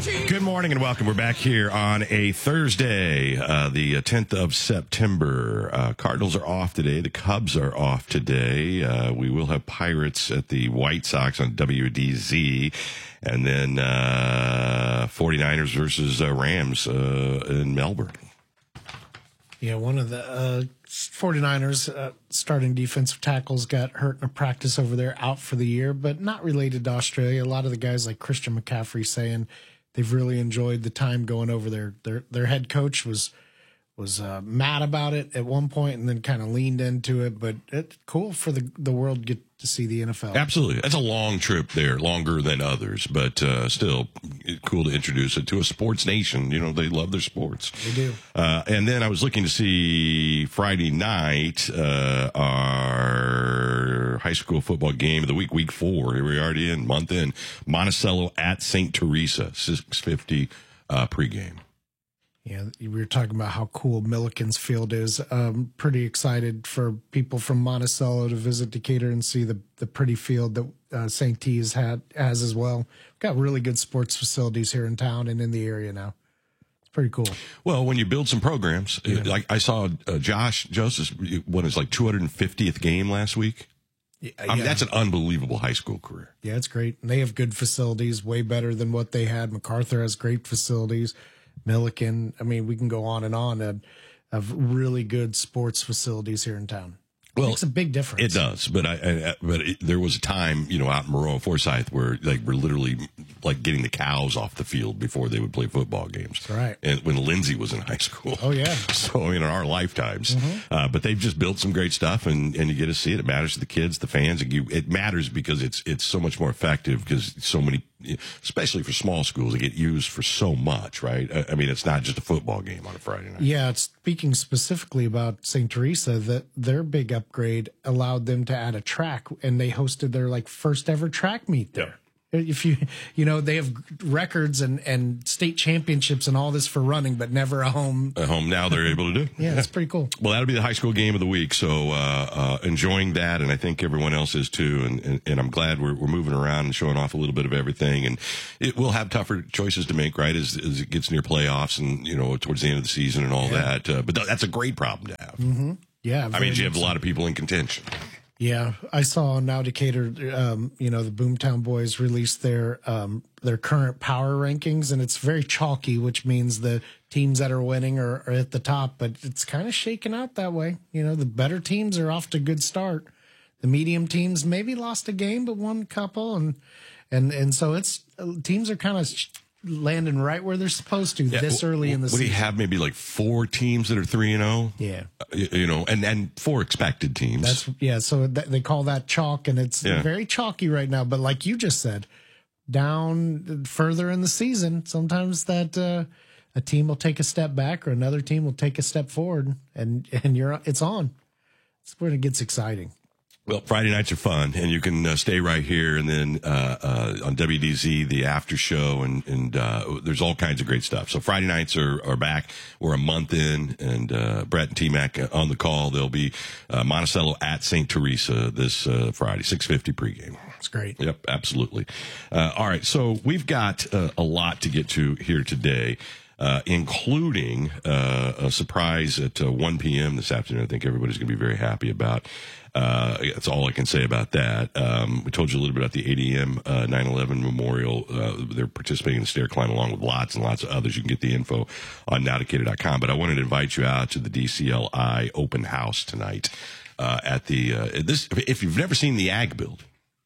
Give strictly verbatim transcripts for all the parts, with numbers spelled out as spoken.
Good morning and welcome. We're back here on a Thursday, uh, the tenth of September. Uh, Cardinals are off today. The Cubs are off today. Uh, we will have Pirates at the White Sox on W D Z. And then uh, 49ers versus uh, Rams uh, in Melbourne. Yeah, one of the uh, 49ers uh, starting defensive tackles got hurt in a practice over there, out for the year, but not related to Australia. A lot of the guys like Christian McCaffrey saying they've really enjoyed the time going over there. Their their head coach was was uh, mad about it at one point and then kind of leaned into it, but it's cool for the, the world to get to see the N F L. Absolutely. That's a long trip there, longer than others, but uh, still cool to introduce it to a sports nation. You know, they love their sports. They do. Uh, and then I was looking to see Friday night, uh, our high school football game of the week, week four. Here we are already in, month in. Monticello at Saint Teresa, six fifty uh, pregame. Yeah, we were talking about how cool Milliken's Field is. Um, pretty excited for people from Monticello to visit Decatur and see the, the pretty field that uh, Saint T has had has as well. We've got really good sports facilities here in town and in the area now. It's pretty cool. Well, when you build some programs, yeah. like I saw uh, Josh Joseph, what is like two hundred fiftieth game last week. Yeah, I mean, yeah. That's an unbelievable high school career. Yeah, it's great. And they have good facilities, way better than what they had. MacArthur has great facilities. Milliken, I mean, we can go on and on and of really good sports facilities here in town. It well, makes a big difference. It does, but I, I but it, there was a time, you know, out in Maroa, Forsyth, where like we're literally like getting the cows off the field before they would play football games. That's right. And when Lindsay was in high school. Oh yeah. So in our lifetimes, mm-hmm. uh, but they've just built some great stuff, and, and you get to see it. It matters to the kids, the fans. And you, it matters because it's it's so much more effective because so many, especially for small schools, they get used for so much, right? I, I mean, it's not just a football game on a Friday night. Yeah, it's speaking specifically about Saint Teresa, that their big upgrade allowed them to add a track, and they hosted their like first ever track meet there. Yeah. If you, you know, they have records and, and state championships and all this for running, but never a home. A home now they're able to do. Yeah, that's pretty cool. Well, that'll be the high school game of the week. So uh, uh, enjoying that, and I think everyone else is too. And, and, and I'm glad we're, we're moving around and showing off a little bit of everything. And it will have tougher choices to make, right, as, as it gets near playoffs and, you know, towards the end of the season and all yeah. that. Uh, but th- that's a great problem to have. Mm-hmm. Yeah. I mean, you have a lot of people in contention. Yeah, I saw now Decatur, um, you know, the Boomtown Boys released their um, their current power rankings, and it's very chalky, which means the teams that are winning are, are at the top, but it's kind of shaken out that way. You know, the better teams are off to a good start. The medium teams maybe lost a game, but won a couple, and and and so it's teams are kind of landing right where they're supposed to yeah, this early in the what season. What do you have, maybe like four teams that are three and oh? Yeah. Uh, you, you know, and, and four expected teams. That's yeah, so th- they call that chalk, and it's yeah. very chalky right now. But like you just said, down further in the season, sometimes that uh, a team will take a step back or another team will take a step forward, and, and you're it's on. It's when it gets exciting. Well, Friday nights are fun, and you can uh, stay right here, and then uh, uh, on W D Z, the after show, and, and uh, there's all kinds of great stuff. So Friday nights are, are back. We're a month in, and uh, Brett and T-Mac on the call. They'll be uh, Monticello at Saint Teresa this uh, Friday, six fifty pregame. That's great. Yep, absolutely. Uh, all right, so we've got uh, a lot to get to here today. Uh, including uh, a surprise at uh, one p.m. this afternoon. I think everybody's going to be very happy about. Uh, that's all I can say about that. Um, we told you a little bit about the eight a.m. Uh, nine eleven memorial. Uh, they're participating in the stair climb along with lots and lots of others. You can get the info on now decatur dot com. But I wanted to invite you out to the D C L I open house tonight uh, at the uh, this. If you've never seen the Ag Building,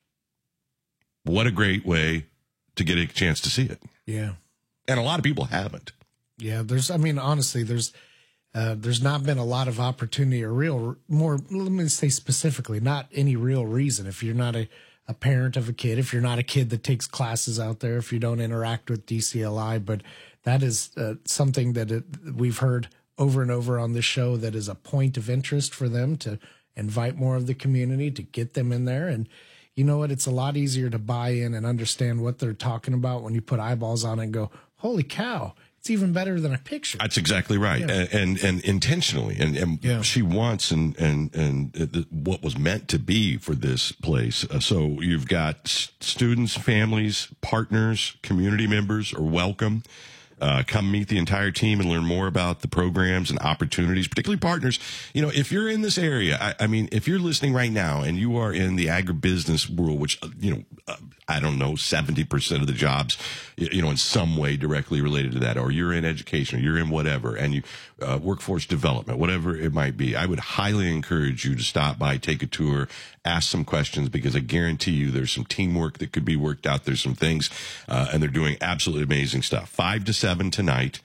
what a great way to get a chance to see it. Yeah, and a lot of people haven't. Yeah, there's, I mean, honestly, there's, uh, there's not been a lot of opportunity or real, more, let me say specifically, not any real reason. If you're not a, a parent of a kid, if you're not a kid that takes classes out there, if you don't interact with D C L I, but that is uh, something that it, we've heard over and over on this show that is a point of interest for them to invite more of the community, to get them in there. And, you know what? It's a lot easier to buy in and understand what they're talking about when you put eyeballs on it and go, holy cow, it's even better than a picture. That's exactly right, yeah. and, and and intentionally, and, and yeah. she wants and and and uh, what was meant to be for this place. Uh, so you've got s- students, families, partners, community members are welcome. Uh, come meet the entire team and learn more about the programs and opportunities, particularly partners. You know, if you're in this area, I, I mean, if you're listening right now and you are in the agribusiness world, which, you know, uh, I don't know, seventy percent of the jobs, you know, in some way directly related to that, or you're in education, or you're in whatever, and you, uh, workforce development, whatever it might be, I would highly encourage you to stop by, take a tour, ask some questions, because I guarantee you there's some teamwork that could be worked out. There's some things, uh, and they're doing absolutely amazing stuff. Five to seven tonight.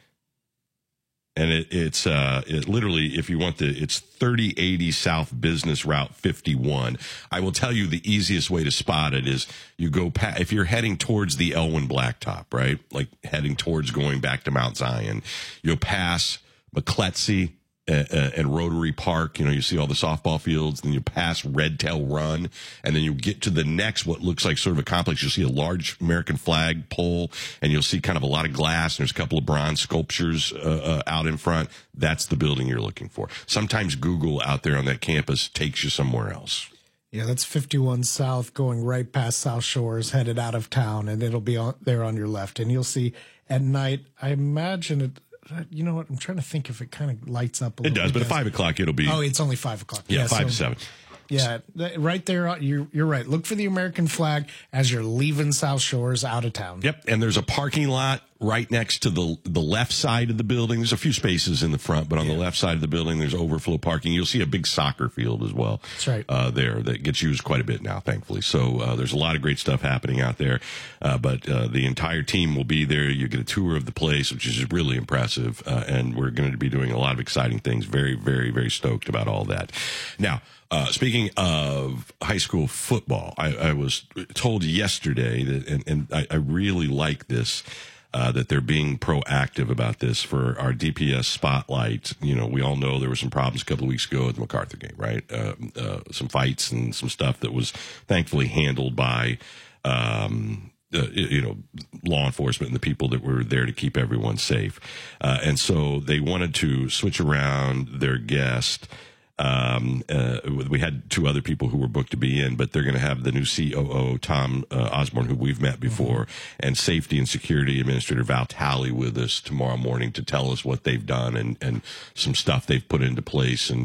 And it, it's uh, it literally, if you want the, it's thirty eighty South Business Route fifty-one. I will tell you the easiest way to spot it is you go past, if you're heading towards the Elwyn Blacktop, right? Like heading towards going back to Mount Zion, you'll pass McCletsy uh, and Rotary Park. You know, you see all the softball fields, then you pass Red Tail Run, and then you get to the next, what looks like sort of a complex. You'll see a large American flag pole, and you'll see kind of a lot of glass, and there's a couple of bronze sculptures uh, uh, out in front. That's the building you're looking for. Sometimes Google out there on that campus takes you somewhere else. Yeah, that's fifty-one South going right past South Shores, headed out of town, and it'll be on, there on your left. And you'll see at night, I imagine it, you know what, I'm trying to think if it kind of lights up a it little does, bit. but at five o'clock it'll be. Oh, it's only five o'clock. Yeah, yeah five so, to seven. Yeah, right there. You're, you're right. Look for the American flag as you're leaving South Shores out of town. Yep, and there's a parking lot right next to the the left side of the building. There's a few spaces in the front, but on yeah. the left side of the building, there's overflow parking. You'll see a big soccer field as well. That's right. Uh, there that gets used quite a bit now, thankfully. So uh, there's a lot of great stuff happening out there. Uh, but uh, the entire team will be there. You get a tour of the place, which is really impressive. Uh, and we're going to be doing a lot of exciting things. Very, very, very stoked about all that. Now, Uh, speaking of high school football, I, I was told yesterday that, and, and I, I really like this, uh, that they're being proactive about this for our D P S spotlight. You know, we all know there were some problems a couple of weeks ago at the MacArthur game, right? Uh, uh, some fights and some stuff that was thankfully handled by, um, Uh, you know, law enforcement and the people that were there to keep everyone safe. Uh, and so they wanted to switch around their guest. Um, uh, we had two other people who were booked to be in, but they're going to have the new C O O, Tom uh, Osborne, who we've met before, mm-hmm. and Safety and Security Administrator Val Talley with us tomorrow morning to tell us what they've done and, and some stuff they've put into place. And